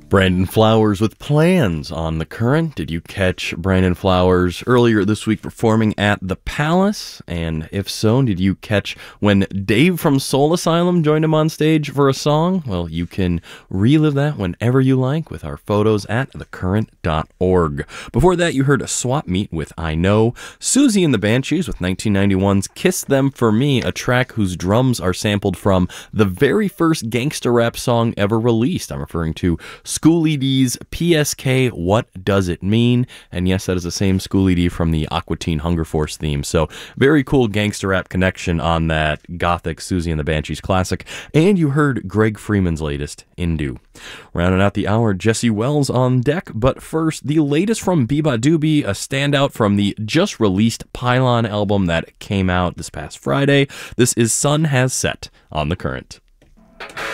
Brandon Flowers with Plans on The Current. Did you catch Brandon Flowers earlier this week performing at the Palace? And if so, did you catch when Dave from Soul Asylum joined him on stage for a song? Well, you can relive that whenever you like with our photos at thecurrent.org. Before that, you heard a swap meet with I Know, Susie and the Banshees with 1991's Kiss Them For Me, a track whose drums are sampled from the very first gangsta rap song ever released. I'm referring to Schoolie D's PSK, What Does It Mean? And yes, that is the same Schoolie D from the Aqua Teen Hunger Force theme. So very cool gangster rap connection on that gothic Susie and the Banshees classic. And you heard Greg Freeman's latest, Indu. Rounding out the hour, Jesse Wells on deck. But first, the latest from Biba Doobie, a standout from the just released Pylon album that came out this past Friday. This is Sun Has Set on The Current.